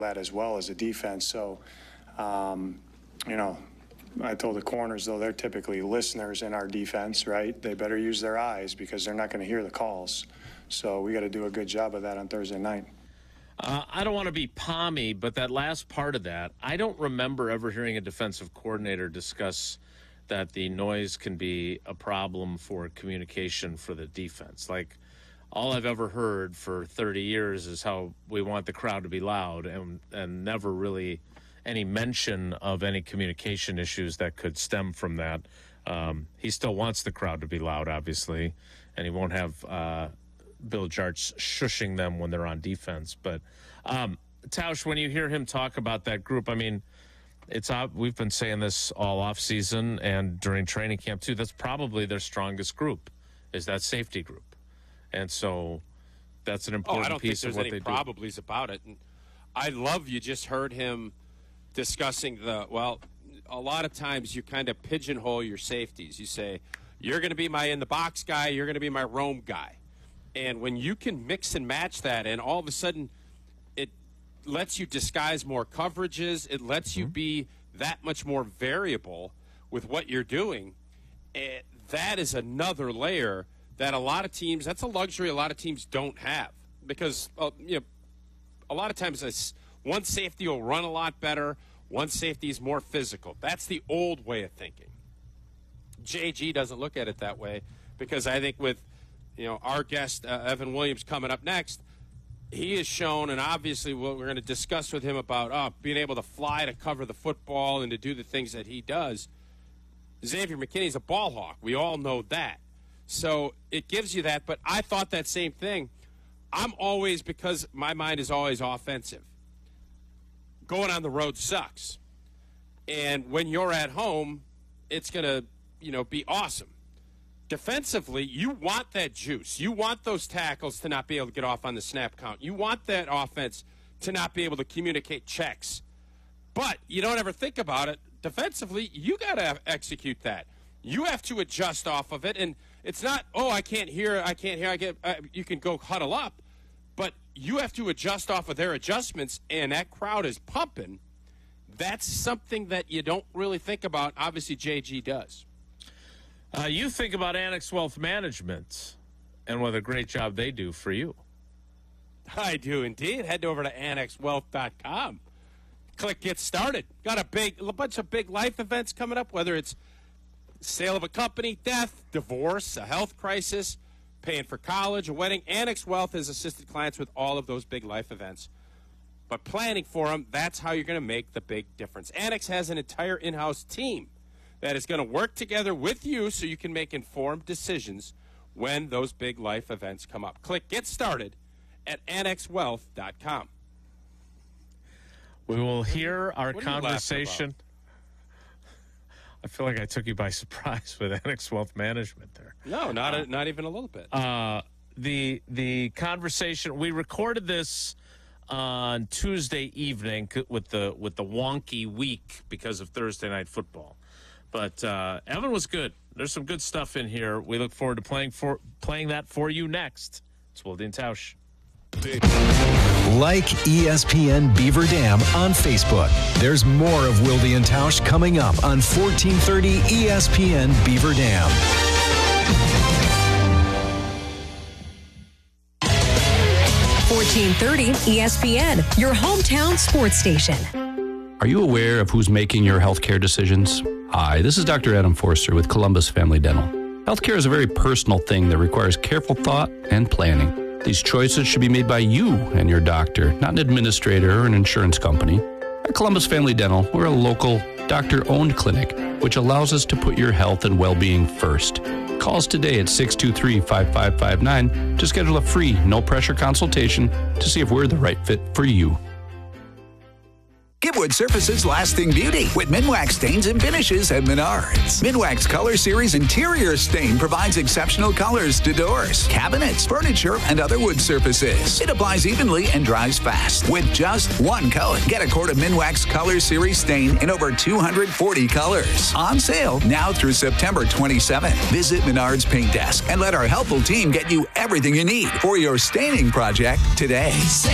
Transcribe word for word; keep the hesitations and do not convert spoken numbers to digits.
that as well as a defense. So, um, you know, I told the corners, though, they're typically listeners in our defense, right? They better use their eyes because they're not going to hear the calls. So we got to do a good job of that on Thursday night. Uh, I don't want to be palmy, but that last part of that, I don't remember ever hearing a defensive coordinator discuss that the noise can be a problem for communication for the defense. Like, all I've ever heard for thirty years is how we want the crowd to be loud, and, and never really any mention of any communication issues that could stem from that. Um, he still wants the crowd to be loud, obviously, and he won't have uh, Bill Jarch shushing them when they're on defense. But, um, Tausch, when you hear him talk about that group, I mean, it's uh, we've been saying this all off season and during training camp, too. That's probably their strongest group, is that safety group. And so that's an important oh, I don't piece think of what there's they any do. probablys about it. And I love you just heard him discussing the, well, a lot of times you kind of pigeonhole your safeties. You say, you're going to be my in-the-box guy, you're going to be my roam guy. And when you can mix and match that, and all of a sudden it lets you disguise more coverages, it lets you be that much more variable with what you're doing, it, that is another layer that a lot of teams, that's a luxury a lot of teams don't have. Because, uh, you know, a lot of times this, one safety will run a lot better, one safety is more physical. That's the old way of thinking. J G doesn't look at it that way, because I think with, you know, our guest, uh, Evan Williams, coming up next, he has shown, and obviously what we're going to discuss with him about uh, being able to fly to cover the football and to do the things that he does. Xavier McKinney's a ball hawk. We all know that. So it gives you that, but I thought that same thing. I'm always, because my mind is always offensive, going on the road sucks. And when you're at home, it's going to, you know, be awesome. Defensively, you want that juice. You want those tackles to not be able to get off on the snap count. You want that offense to not be able to communicate checks. But you don't ever think about it. Defensively, you got to execute that. You have to adjust off of it, and it's not, oh, I can't hear, I can't hear, I get. Uh, you can go huddle up, but you have to adjust off of their adjustments, and that crowd is pumping. That's something that you don't really think about. Obviously, J G does. Uh, you think about Annex Wealth Management and what a great job they do for you. I do indeed. Head over to annex wealth dot com. Click Get Started. Got a big, a bunch of big life events coming up, whether it's sale of a company, death, divorce, a health crisis, paying for college, a wedding. Annex Wealth has assisted clients with all of those big life events. But planning for them, that's how you're going to make the big difference. Annex has an entire in-house team that is going to work together with you so you can make informed decisions when those big life events come up. Click Get Started at annex wealth dot com. We will hear our what are you conversation. I feel like I took you by surprise with Annex Wealth Management there. No, not a, not even a little bit. Uh, the the conversation, we recorded this on Tuesday evening with the with the wonky week because of Thursday night football. But uh, Evan was good. There's some good stuff in here. We look forward to playing for playing that for you next. It's Wilde and Tausch. Like E S P N Beaver Dam on Facebook. There's more of Wilde and Tausch coming up on fourteen thirty E S P N Beaver Dam. fourteen thirty E S P N, your hometown sports station. Are you aware of who's making your healthcare decisions? Hi, this is Doctor Adam Forster with Columbus Family Dental. Healthcare is a very personal thing that requires careful thought and planning. These choices should be made by you and your doctor, not an administrator or an insurance company. At Columbus Family Dental, we're a local, doctor-owned clinic, which allows us to put your health and well-being first. Call us today at six two three, five five five nine to schedule a free, no-pressure consultation to see if we're the right fit for you. Give wood surfaces lasting beauty with Minwax stains and finishes at Menards. Minwax Color Series Interior Stain provides exceptional colors to doors, cabinets, furniture, and other wood surfaces. It applies evenly and dries fast with just one coat. Get a quart of Minwax Color Series Stain in over two hundred forty colors. On sale now through September twenty-seventh. Visit Menards Paint Desk and let our helpful team get you everything you need for your staining project today.